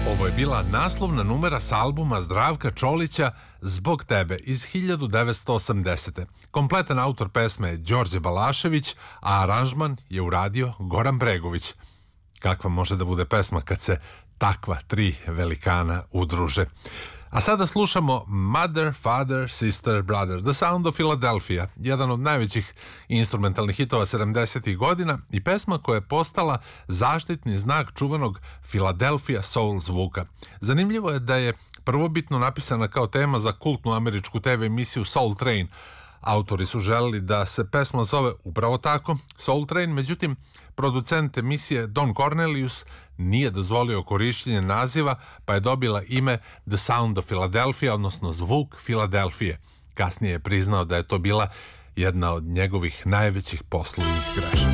Ovo je bila naslovna numera s albuma Zdravka Čolića Zbog tebe iz 1980. Kompletan autor pesme je Đorđe Balašević, a aranžman je uradio Goran Bregović. Kakva može da bude pesma kad se takva tri velikana udruže? A sada slušamo Mother, Father, Sister, Brother, The Sound of Philadelphia, jedan od najvećih instrumentalnih hitova 70. godina i pesma koja je postala zaštitni znak čuvenog Philadelphia soul zvuka. Zanimljivo je da je prvobitno napisana kao tema za kultnu američku TV emisiju Soul Train. Autori su želeli da se pesma zove upravo tako, Soul Train, međutim, producent emisije Don Cornelius nije dozvolio korišćenje naziva, pa je dobila ime The Sound of Philadelphia, odnosno zvuk Filadelfije. Kasnije je priznao da je to bila jedna od njegovih najvećih poslovnih grešaka.